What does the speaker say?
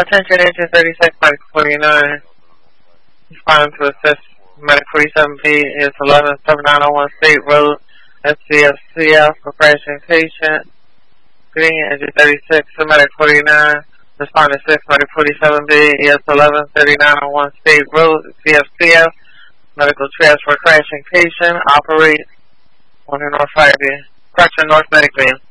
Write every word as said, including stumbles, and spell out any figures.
Attention agent thirty-six, medical forty-nine. Responding to assist medic forty-seven B is eleven seven nine oh one State Road, S C F C F for crashing patient. Green engine thirty-six to medic forty-nine. Responding six, medic forty-seven B is eleven thirty-nine oh one State Road, C F C F. Medical transfer crashing patient. Operate on the North Friday. Correction, North Medic Van.